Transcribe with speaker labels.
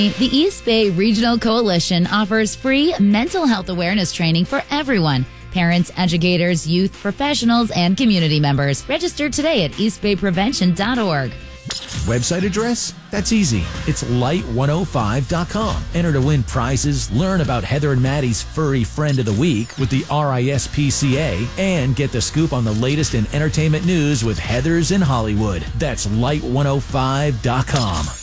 Speaker 1: The East Bay Regional Coalition offers free mental health awareness training for everyone. Parents, educators, youth, professionals, and community members. Register today at eastbayprevention.org.
Speaker 2: Website address? That's easy. It's light105.com. Enter to win prizes, learn about Heather and Maddie's Furry Friend of the Week with the RISPCA, and get the scoop on the latest in entertainment news with Heathers in Hollywood. That's light105.com.